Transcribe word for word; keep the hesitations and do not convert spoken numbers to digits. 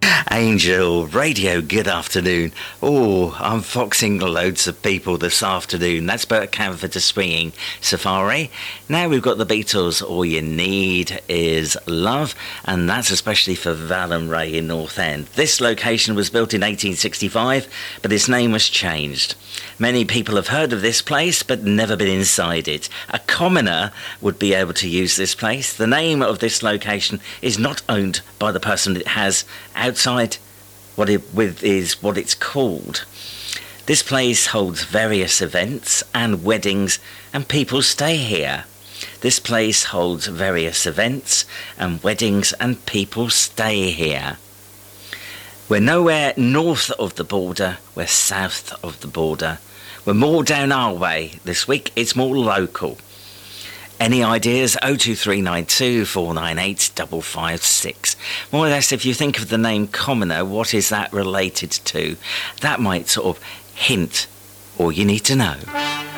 Angel Radio, good afternoon. Oh, I'm foxing loads of people this afternoon. That's Bert Camford to Swinging Safari. Now we've got the Beatles, All You Need Is Love, and that's especially for Val and Ray in North End. This location was built in eighteen sixty-five, but its name was changed. Many people have heard of this place, but never been inside it. A commoner would be able to use this place. The name of this location is not owned by the person it has outside what it with is what it's called. This place holds various events and weddings, and people stay here. This place holds various events and weddings, and people stay here. We're nowhere north of the border, we're south of the border. We're more down our way. This week it's more local. Any ideas? oh two three nine two, four nine eight, five five six. More or less, if you think of the name commoner, what is that related to? That might sort of hint all you need to know.